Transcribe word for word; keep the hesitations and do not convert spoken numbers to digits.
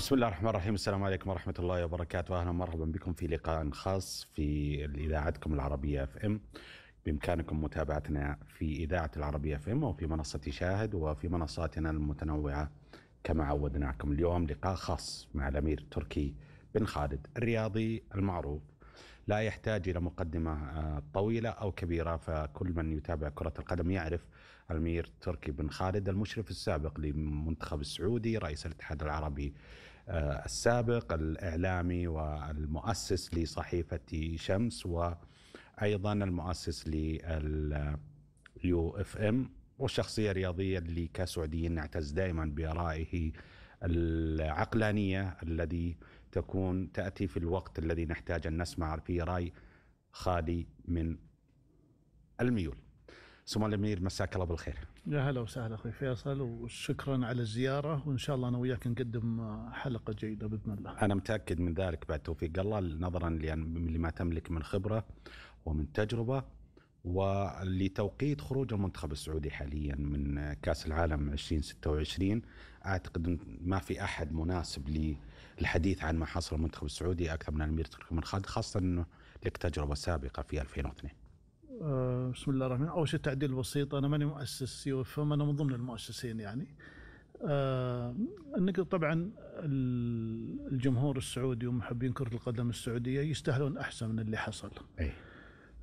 بسم الله الرحمن الرحيم. السلام عليكم ورحمة الله وبركاته. أهلا ومرحبا بكم في لقاء خاص في إذاعتكم العربية اف ام. بإمكانكم متابعتنا في إذاعة العربية اف ام وفي منصة شاهد وفي منصاتنا المتنوعة كما عودناكم. اليوم لقاء خاص مع الأمير تركي بن خالد الرياضي المعروف، لا يحتاج إلى مقدمة طويلة أو كبيرة، فكل من يتابع كرة القدم يعرف الأمير تركي بن خالد، المشرف السابق للمنتخب السعودي، رئيس الاتحاد العربي السابق، الإعلامي والمؤسس لصحيفة شمس، وأيضا المؤسس لليو اف ام، والشخصية الرياضية اللي كسعوديين نعتز دائما بآرائه العقلانية الذي تكون تأتي في الوقت الذي نحتاج أن نسمع فيه رأي خالي من الميول. سمو الأمير، مساك الله بالخير. يا هلا وسهلا أخوي فيصل، وشكرا على الزيارة، وإن شاء الله أنا وياك نقدم حلقة جيدة بإذن الله. أنا متأكد من ذلك بعد توفيق الله، نظرا لما تملك من خبرة ومن تجربة ولتوقيت خروج المنتخب السعودي حاليا من كأس العالم عشرين ستة وعشرين. أعتقد ما في أحد مناسب للحديث عن ما حصل المنتخب السعودي أكثر من الأمير تركي بن خالد، خاصة أنه لك تجربة سابقة في ألفين واثنين. أه بسم الله الرحمن الرحيم. أول شيء تعديل بسيط، أنا ماني مؤسس يو اف ام، أنا من ضمن المؤسسين يعني. أه النقطة طبعا الجمهور السعودي ومحبين كرة القدم السعودية يستاهلون أحسن من اللي حصل. أي.